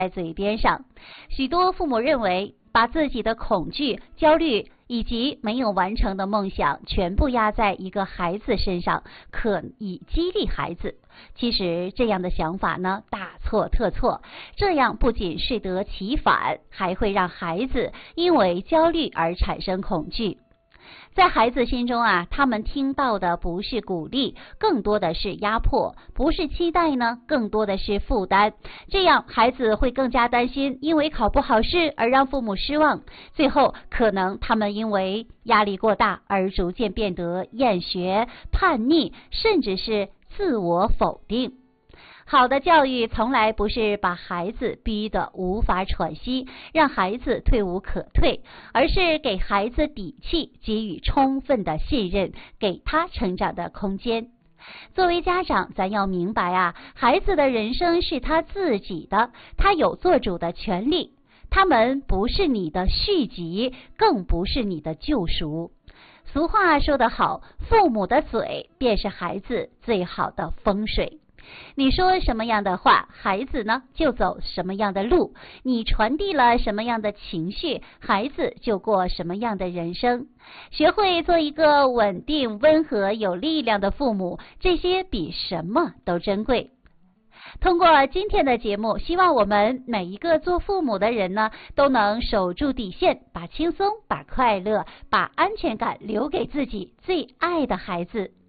在嘴边上。许多父母认为，把自己的恐惧、焦虑以及没有完成的梦想全部压在一个孩子身上，可以激励孩子。其实这样的想法呢，大错特错。这样不仅适得其反，还会让孩子因为焦虑而产生恐惧。在孩子心中啊，他们听到的不是鼓励，更多的是压迫；不是期待呢，更多的是负担。这样孩子会更加担心，因为考不好试而让父母失望。最后，可能他们因为压力过大而逐渐变得厌学、叛逆，甚至是自我否定。好的教育从来不是把孩子逼得无法喘息，让孩子退无可退，而是给孩子底气，给予充分的信任，给他成长的空间。作为家长，咱要明白啊，孩子的人生是他自己的，他有做主的权利，他们不是你的续集，更不是你的救赎。俗话说得好，父母的嘴便是孩子最好的风水。你说什么样的话，孩子呢就走什么样的路；你传递了什么样的情绪，孩子就过什么样的人生。学会做一个稳定、温和、有力量的父母，这些比什么都珍贵。通过今天的节目，希望我们每一个做父母的人呢，都能守住底线，把轻松、把快乐、把安全感留给自己最爱的孩子。